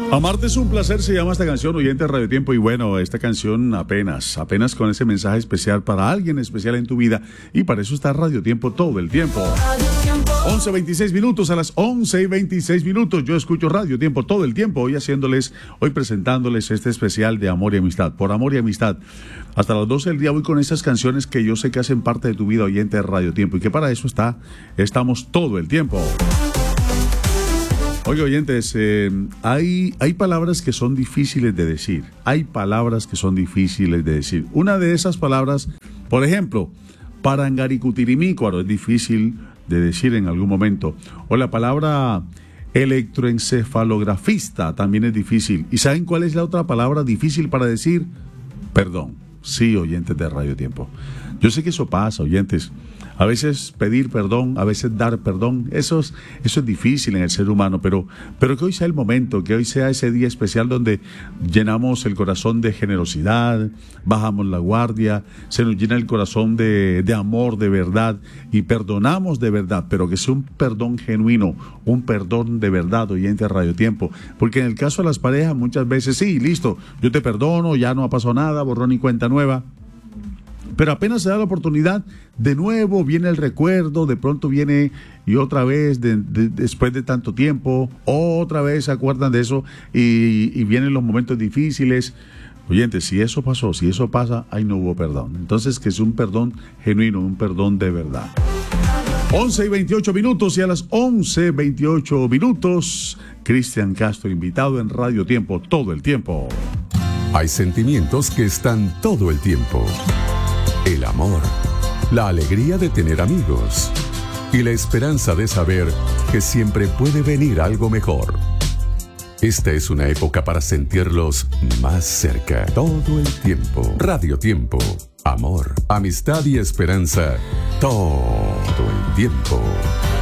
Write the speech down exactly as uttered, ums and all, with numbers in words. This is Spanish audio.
Amarte es un placer, se llama esta canción, oyente de Radio Tiempo. Y bueno, esta canción apenas, apenas con ese mensaje especial para alguien especial en tu vida. Y para eso está Radio Tiempo todo el tiempo. once veintiséis minutos, a las once y veintiséis minutos. Yo escucho Radio Tiempo todo el tiempo. Hoy haciéndoles, hoy presentándoles este especial de amor y amistad. Por amor y amistad. Hasta las doce del día voy con estas canciones que yo sé que hacen parte de tu vida, oyente de Radio Tiempo. Y que para eso está, estamos todo el tiempo. Oye, oyentes, eh, hay, hay palabras que son difíciles de decir. Hay palabras que son difíciles de decir. Una de esas palabras, por ejemplo, parangaricutirimícuaro, es difícil de decir en algún momento. O la palabra electroencefalografista también es difícil. ¿Y saben cuál es la otra palabra difícil para decir? Perdón. Sí, oyentes de Radio Tiempo. Yo sé que eso pasa, oyentes. A veces pedir perdón, a veces dar perdón, eso es, eso es difícil en el ser humano, pero, pero que hoy sea el momento, que hoy sea ese día especial donde llenamos el corazón de generosidad, bajamos la guardia, se nos llena el corazón de, de amor de verdad y perdonamos de verdad, pero que sea un perdón genuino, un perdón de verdad, oyente de Radio Tiempo, porque en el caso de las parejas muchas veces, sí, listo, yo te perdono, ya no ha pasado nada, borrón y cuenta nueva. Pero apenas se da la oportunidad, de nuevo viene el recuerdo, de pronto viene y otra vez, de, de, después de tanto tiempo, otra vez se acuerdan de eso y, y vienen los momentos difíciles. Oyentes, si eso pasó, si eso pasa, ahí no hubo perdón. Entonces, que es un perdón genuino, un perdón de verdad. once y veintiocho minutos y a las once veintiocho minutos, Cristian Castro, invitado en Radio Tiempo todo el tiempo. Hay sentimientos que están todo el tiempo. El amor, la alegría de tener amigos y la esperanza de saber que siempre puede venir algo mejor. Esta es una época para sentirlos más cerca, todo el tiempo. Radio Tiempo, amor, amistad y esperanza, todo el tiempo.